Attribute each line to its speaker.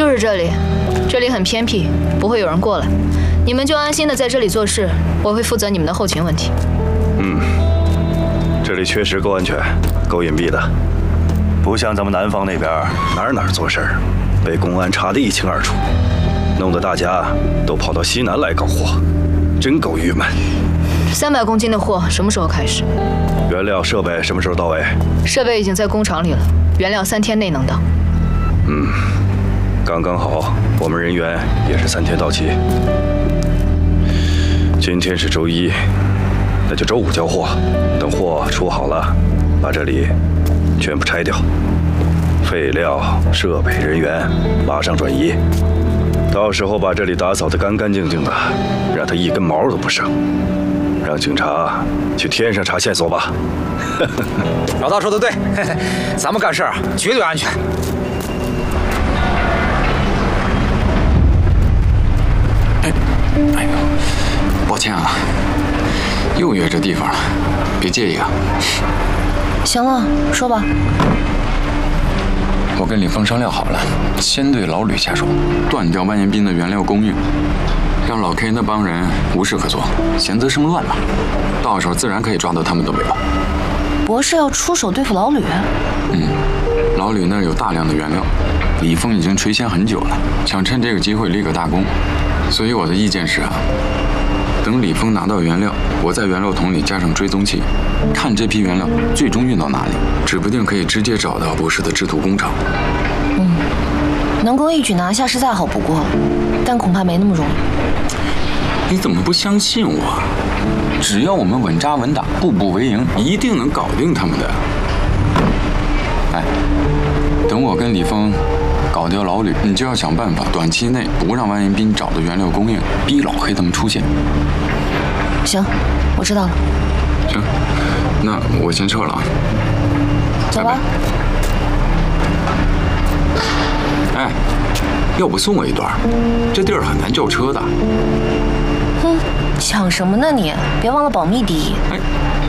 Speaker 1: 就是这里，这里很偏僻，不会有人过来，你们就安心的在这里做事，我会负责你们的后勤问题。
Speaker 2: 这里确实够安全，够隐蔽的，不像咱们南方那边哪儿做事儿，被公安查得一清二楚，弄得大家都跑到西南来搞货，真够郁闷。
Speaker 1: 300公斤的货什么时候开始？
Speaker 2: 原料设备什么时候到位？
Speaker 1: 设备已经在工厂里了，原料3天内能到。
Speaker 2: 刚刚好，我们人员也是3天到齐。今天是周1，那就周5交货。等货出好了，把这里全部拆掉，废料、设备、人员马上转移。到时候把这里打扫得干干净净的，让它一根毛都不剩。让警察去天上查线索吧。
Speaker 3: 老大说的对，咱们干事绝对安全。
Speaker 4: 哎呦，抱歉啊，又约这地方了，别介意啊。
Speaker 1: 行了，说吧。
Speaker 4: 我跟李峰商量好了，先对老吕下手，断掉万延斌的原料供应，让老 K 那帮人无事可做，闲则生乱嘛。到时候自然可以抓到他们的尾巴。
Speaker 1: 博士要出手对付老吕？
Speaker 4: 老吕那儿有大量的原料，李峰已经垂涎很久了，想趁这个机会立个大功。所以我的意见是等李峰拿到原料，我在原料桶里加上追踪器，看这批原料最终运到哪里，指不定可以直接找到博士的制图工厂。
Speaker 1: 能够一举拿下是再好不过了，但恐怕没那么容易。
Speaker 4: 你怎么不相信我？只要我们稳扎稳打，步步为营，一定能搞定他们的。哎，等我跟李峰搞掉老吕，你就要想办法，短期内不让万延斌找的原料供应，逼老黑他们出现。
Speaker 1: 行，我知道了。
Speaker 4: 行，那我先撤了啊。
Speaker 1: 走吧。
Speaker 4: 哎，要不送我一段？这地儿很难叫车的。
Speaker 1: 哼，想什么呢你？别忘了保密第一。
Speaker 4: 哎，